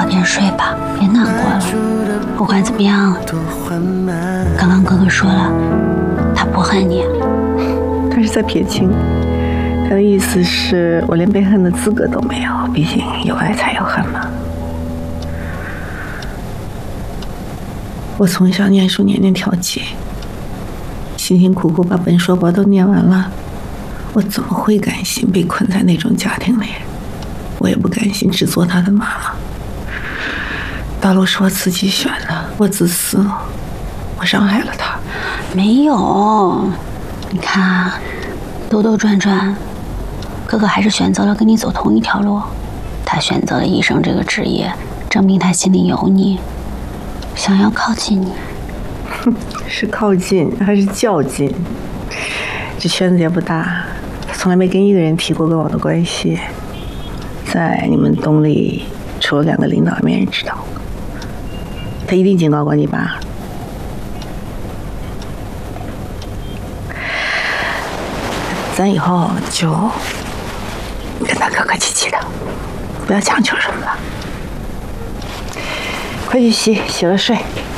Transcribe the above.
早点睡吧，别难过了。不管怎么样，刚刚哥哥说了，他不恨你。 他是在撇清，他的意思是我连被恨的资格都没有，毕竟有爱才有恨嘛。我从小念书年年跳级，辛辛苦苦把本硕博都念完了，我怎么会甘心被困在那种家庭里？我也不甘心只做他的妈妈。道路是我自己选的，我自私，我伤害了他。 没有，你看啊，兜兜转转，哥哥还是选择了跟你走同一条路。他选择了医生这个职业，证明他心里有你，想要靠近你。 是靠近还是较劲？这圈子也不大，他从来没跟一个人提过跟我的关系。在你们东里，除了2个领导，没人知道。他一定警告过你吧？咱以后就跟他客客气气的，不要强求什么了。快去洗，洗了睡。